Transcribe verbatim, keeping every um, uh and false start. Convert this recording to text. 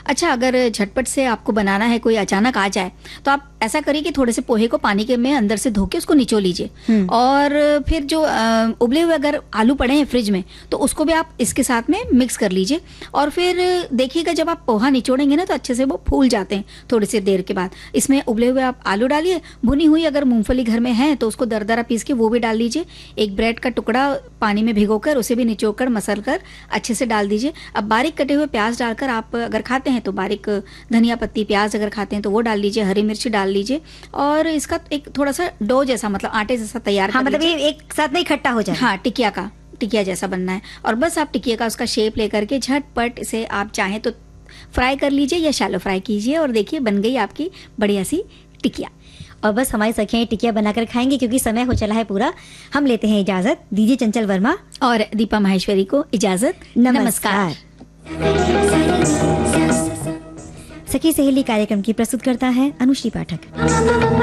अच्छा, अगर झटपट से आपको बनाना है, कोई अचानक आ जाए, तो आप ऐसा करिए कि थोड़े से पोहे को पानी के में अंदर से धो के उसको निचोड़ लीजिए, और फिर जो अ, उबले हुए अगर आलू पड़े हैं फ्रिज में तो उसको भी आप इसके साथ में मिक्स कर लीजिए। और फिर देखिएगा जब आप पोहा निचोड़ेंगे ना तो अच्छे से वो फूल जाते हैं थोड़ी सी देर के बाद। इसमें उबले हुए आप आलू डालिए, भुनी हुई अगर मूंगफली घर में है तो उसको दरदरा पीस के वो भी डाल लीजिए। एक ब्रेड का टुकड़ा पानी में भिगोकर उसे भी निचोड़ कर मसल कर अच्छे से डाल दीजिए। अब बारीक कटे हुए प्याज डालकर, आप अगर खाते हैं तो बारीक धनिया पत्ती, प्याज अगर खाते हैं तो वो डाल लीजिए, हरी मिर्च डाल लीजिए, और इसका एक थोड़ा सा डो जैसा, मतलब आटे जैसा तैयार हाँ, कर मतलब लीजिए। ये एक साथ नहीं इकट्ठा हो जाए। हाँ, टिकिया का टिकिया जैसा बनना है। और बस आप टिकिया का उसका शेप लेकर के झटपट इसे आप चाहें तो फ्राई कर लीजिए या शैलो फ्राई कीजिए, और देखिए बन गई आपकी बढ़िया सी टिकिया। और बस हमारी सखियां टिकिया बनाकर खाएंगे, क्योंकि समय हो चला है पूरा। हम लेते हैं इजाजत, दीजिए चंचल वर्मा और दीपा माहेश्वरी को इजाजत। नमस्कार। सखी सहेली कार्यक्रम की प्रस्तुत करता है अनुश्री पाठक।